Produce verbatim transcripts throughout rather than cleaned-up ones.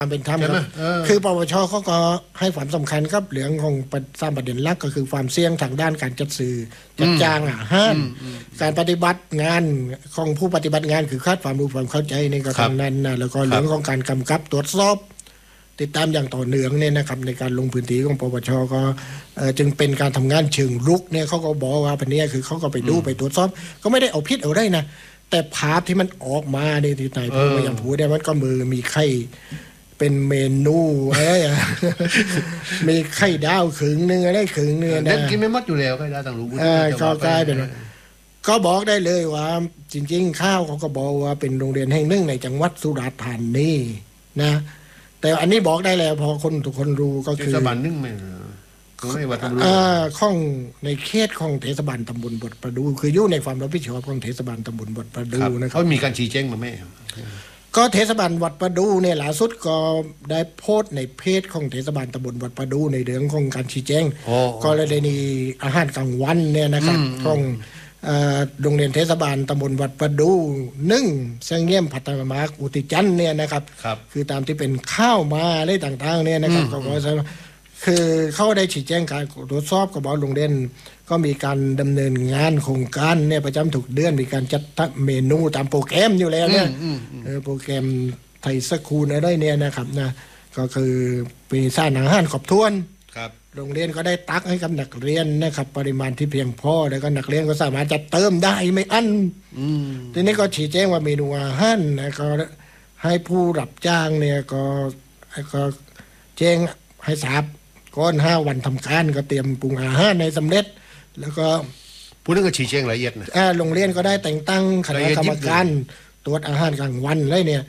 ความเป็นธรรมครับคือปปชเขาก็ให้ความสำคัญครับเรื่องของสามประเด็นหลักก็คือความเสี่ยงทางด้านการจัดซื้อจัดจ้างอาหารการปฏิบัติงานของผู้ปฏิบัติงานคือขาดความรู้ความเข้าใจในการนั้นนะแล้วก็เรื่องของการกำกับตรวจสอบติดตามอย่างต่อเนื่องเนี่ยนะครับในการลงพื้นที่ของปปชก็จึงเป็นการทำงานเชิงรุกเนี่ยเขาก็บอกว่าพันนี้คือเขาก็ไปดูไปตรวจสอบก็ไม่ได้เอาพิษเอาได้นะแต่ภาพที่มันออกมาในที่ไหนพูดมาอย่างพูดเนี่ยมันก็มือมีไข่เป็นเมนูอะไรอ่ะมีไข่ดาวขึงนึงอะไรขึงนึงนะกินไม่หมดอยู่แล้วไข่ดาวต่างรู้ก็กลายเป็นก็บอกได้เลยว่าจริงๆข้าวเขาก็บอกว่าเป็นโรงเรียนแห่งหนึ่งในจังหวัดสุราษฎร์ธานีนะแต่อันนี้บอกได้แล้วพอคนทุกคนรู้ก็คือเทศบาลนึ่งไหมไม่ว่าทำรู้ข้องในเขตของเทศบาลตำบลบทประดูคืออยู่ในความรับผิดชอบของเทศบาลตำบลบทประดูนะครับเขามีการชี้แจงมาไหมก็เทศบาลวัดประดูเนี่ยล่าสุดก็ได้โพสต์ในเพจของเทศบาลตำบลวัดประดูในเรื่องของการชี้แจงก็เลยได้มีอาหารกลางวันเนี่ยนะครับของโรงเรียนเทศบาลตำบลวัดประดูนึ่งเสียงเงี่ยมพัฒนามาอุติจันเนี่ยนะครับคือตามที่เป็นข้าวมาอะไรต่างๆเนี่ยนะครับเขาก็คือเขาได้ชี้แจงการตรวจสอบกับโรงเรียนก็มีการดำเนินงานโครงการเนี่ยประจำทุกเดือนมีการจัดเมนูตามโปรแกรมอยู่แล้วเนี่ยโปรแกรมไทยสคูลอะไรเนี่ยนะครับนะก็คือปีสร้างอาหารครบถ้วนโรงเรียนก็ได้ตักให้กับนักเรียนนะครับปริมาณที่เพียงพอแล้วก็นักเรียนก็สามารถจะเติมได้ไม่อั้นทีนี้ก็ชี้แจงว่าเมนูอาหารนะก็ให้ผู้รับจ้างเนี่ยก็ก็แจ้งให้ทราบก่อนห้าวันทำการก็เตรียมปรุงอาหารในสำเร็จแล้วก็ผู้นั้นก็ชี้แจงละเอียดนะโรงเรียนก็ได้แต่งตั้งคณะกรรมการตรวจอาหารกลางวันเลยเนี่ย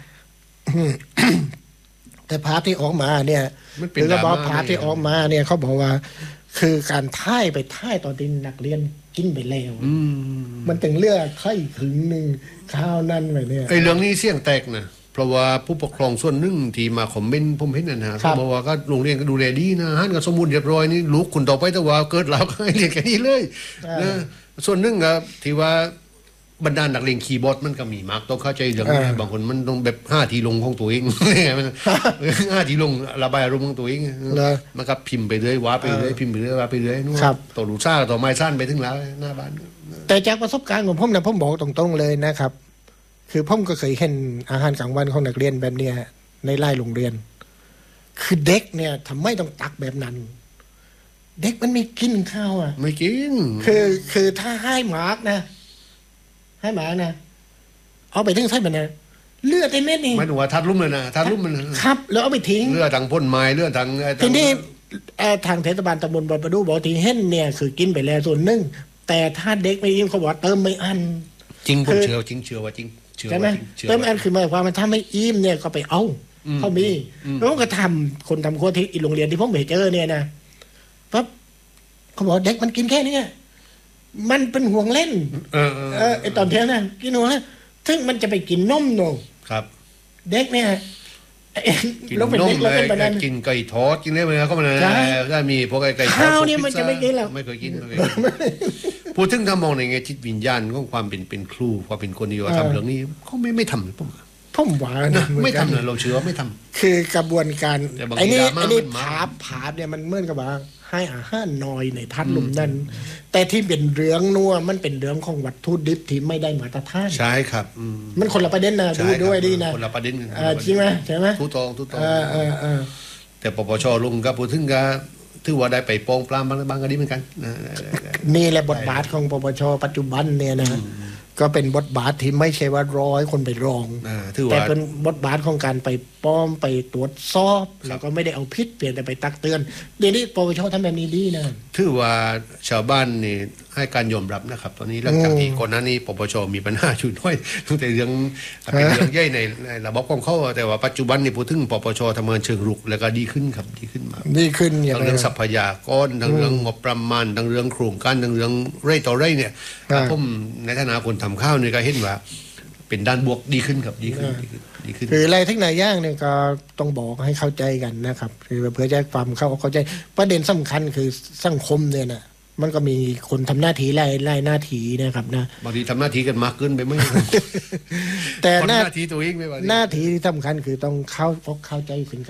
แต่ภาพที่ออกมาเนี่ยคือก็บอกภาพที่ออกมาเนี่ยเขาบอกว่าคือการท่ายไปท่ายตอนที่นักเรียนกินไปแล้วมันถึงเลือกไข่ถึงหนึ่งข้าวนั่นไปเนี่ยไอ้เรื่องนี้เสี่ยงแตกนะเพราะว่าผู้ปกครองส่วนหนึ่งที่มาคอมเมนต์ผมเห็นนะฮะเขาบอกว่าก็โรงเรียนก็ดูแลดีนะอาหารก็สมบูรณ์เรียบร้อยนี่ลูกคุณต่อไปแต่ว่าเกิดแล้วก็ให้เรียนแค่นี้เลยนะส่วนหนึ่งครับที่ว่าบรรดานักเรียนคีย์บอร์ดมันก็มีมากต้องเข้าใจเรื่องนี้บางคนมันต้องแบบห้าทีลงของตัวเองห้าทีลงระบายอารมณ์ของตัวเองมันก็พิมพ์ไปเรื่อยว่าไปเรื่อยพิมพ์ไปเรื่อยว่าไปเรื่อยนู่นต่อหลูซ่าต่อไม้สั้นไปถึงแล้วหน้าบ้านแต่จากประสบการณ์ของผมนะผมบอกตรงๆเลยนะครับคือผมก็เคยเห็นอาหารกลางวันของนักเรียนแบบนี้ในไร่โรงเรียนคือเด็กเนี่ยทำไมต้องตักแบบนั้นเด็กมันไม่กินข้าวอ่ะไม่กินคือคือถ้าให้หมากนะให้หมากนะเอาไปทิ้งใช่ไหมนะเลือดไอ้เม็ดนี่ไม่ถูกว่าทัดลุ่มเลยนะทัดลุ่มมันครับแล้วเอาไปทิ้งเลือดทางพ่นไม้เลือดทางทีนี้ทางเทศบาลตำบลบอประดูบอกที่เห็นเนี่ยคือกินไปแล้วส่วนหนึ่งแต่ถ้าเด็กไม่อิ่มเขาบอกเติมไม่อั้นจริงผมเชื่อจริงเชื่อว่าจริงใช่ไหมเติมอันคือหมายความว่าถ้าไม่อิ่มเนี่ยก็ไปเอาเขามีแล้วก็ทำคนทำโค้ชที่โรงเรียนที่ผมไปเจอเนี่ยนะปั๊บเขาบอกเด็กมันกินแค่นี้มันเป็นห่วงเล่นเออเออไอตอนเที่ยงนั่นกินห่วงเล่นซึ่งมันจะไปกินนมโน่ครับเด็กเนี่ยกินนมเลยกินไก่ทอดกินเนื้อเนื้อก็มันได้มีพวกไก่ทอดข้าวเนี่ยมันจะไม่กินหรอกไม่เคยกินพูดถึงถ้ามองในแง่จิตวิญญาณของความเป็นเป็นครูความเป็นคนที่ว่าทำเรื่องนี้เขาไม่ไม่ทำหรือเปล่าผมว่าไม่ทำเลยเราเชื่อว่าไม่ทำคือกระบวนการไอ้นี่ไอ้นี่ผาผาเนี่ยมันเหมือนกับว่าให้อาหารน้อยในทัดลุมนั้นแต่ที่เป็นเรื่องนัวมันเป็นเรื่องของวัตถุดิบที่ไม่ได้มาตรฐานใช่ครับมันคนละประเด็นนะดูด้วยดีนะคนละประเด็นจริงไหมใช่ไหมทุตองทุตองแต่ปปชลุงก็พูดถึงก็ถือว่าได้ไปปองปรามบางบางก็ดีเหมือนกันนี่แหละบทบาทของปปชปัจจุบันเนี่ยนะก็เป็นบทบาทที่ไม่ใช่ว่าร้อยคนไปรองแต่เป็นบทบาทของการไปป้อมไปตรวจสอบแล้วก็ไม่ได้เอาพิษเปลี่ยนแต่ไปตักเตือนเดี๋ยวนี้ปปชทำแบบนี้ดีนะถือว่าชาวบ้านนี่ให้การยอมรับนะครับตอนนี้หลังจากที่ก่อนหน้านี้ปปชมีปัญหาอยู่ด้วยตั้งแต่เรื่องเป็นเรื่องใหญ่ในระบบของเขาแต่ว่าปัจจุบันนี่พูดถึงปปชทำงานเชิงรุกแล้วก็ดีขึ้นครับดีขึ้นมาดีขึ้นทั้งเรื่องทรัพยากรทั้งเรื่องงบประมาณทั้งเรื่องโครงการทั้งเรื่องไร่ต่อไร่เนี่ยผมในฐานะคนทำข้าวเนี่ยก็เห็นว่าเป็นด้านบวกดีขึ้นครับดีขึ้นดีขึ้นคืออะไรทั้งหลายอย่างเนี่ยก็ต้องบอกให้เข้าใจกันนะครับคือเพื่อจะความเข้าเข้าใจประเด็นสำคัญคือสังคมเนี่ยนะมันก็มีคนทำหน้าที่ไล่ไล่หน้าที่นะครับนะบางทีทำหน้าที่กันมากขึ้นไปไม่แต่หน้าที่ตัวเองไม่ว่าหน้าที่ที่สำคัญคือต้องเข้าเข้าใจสิ่ง